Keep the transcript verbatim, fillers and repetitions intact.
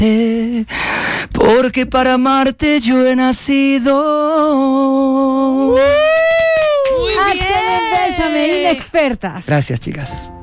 amarte, porque para amarte yo he nacido. Muy bien. Bésame, inexpertas. Gracias, chicas.